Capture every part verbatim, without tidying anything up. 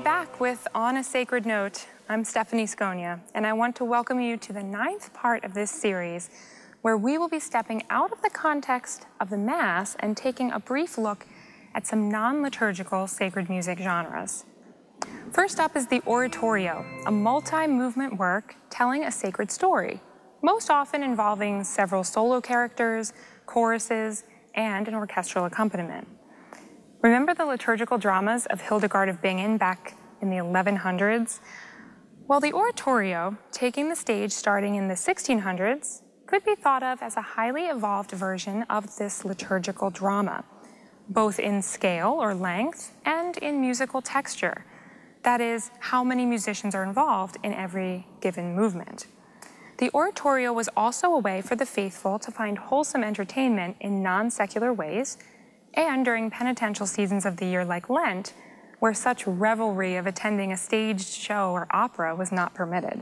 back with On a Sacred Note. I'm Stephanie Sconia, and I want to welcome you to the ninth part of this series, where we will be stepping out of the context of the Mass and taking a brief look at some non-liturgical sacred music genres. First up is the oratorio, a multi-movement work telling a sacred story, most often involving several solo characters, choruses, and an orchestral accompaniment. Remember the liturgical dramas of Hildegard of Bingen back in the eleven hundreds? Well, the oratorio, taking the stage starting in the sixteen hundreds, could be thought of as a highly evolved version of this liturgical drama, both in scale or length and in musical texture. That is, how many musicians are involved in every given movement. The oratorio was also a way for the faithful to find wholesome entertainment in non-secular ways, and during penitential seasons of the year like Lent, where such revelry of attending a staged show or opera was not permitted.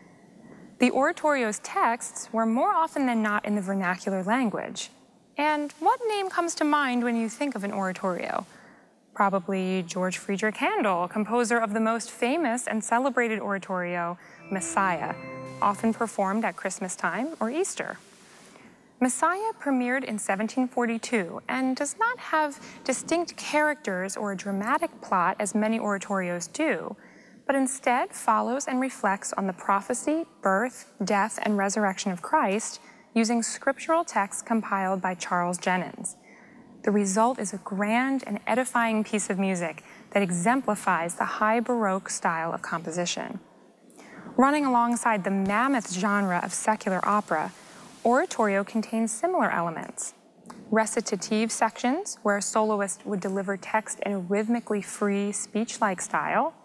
The oratorio's texts were more often than not in the vernacular language. And what name comes to mind when you think of an oratorio? Probably George Friedrich Handel, composer of the most famous and celebrated oratorio, Messiah, often performed at Christmas time or Easter. Messiah premiered in seventeen forty-two and does not have distinct characters or a dramatic plot as many oratorios do, but instead follows and reflects on the prophecy, birth, death, and resurrection of Christ using scriptural texts compiled by Charles Jennens. The result is a grand and edifying piece of music that exemplifies the high Baroque style of composition. Running alongside the mammoth genre of secular opera, oratorio contains similar elements. Recitative sections, where a soloist would deliver text in a rhythmically free, speech-like style.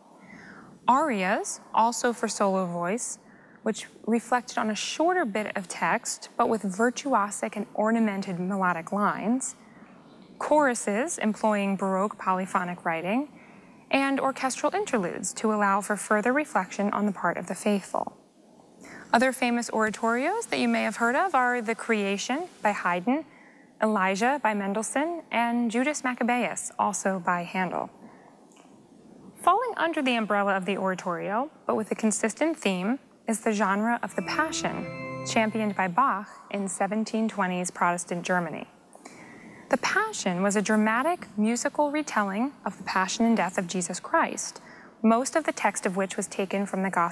Arias, also for solo voice, which reflected on a shorter bit of text, but with virtuosic and ornamented melodic lines. Choruses, employing Baroque polyphonic writing. And orchestral interludes to allow for further reflection on the part of the faithful. Other famous oratorios that you may have heard of are The Creation by Haydn, Elijah by Mendelssohn, and Judas Maccabeus, also by Handel. Falling under the umbrella of the oratorio, but with a consistent theme, is the genre of the Passion, championed by Bach in seventeen twenties Protestant Germany. The Passion was a dramatic musical retelling of the passion and death of Jesus Christ, most of the text of which was taken from the Gospel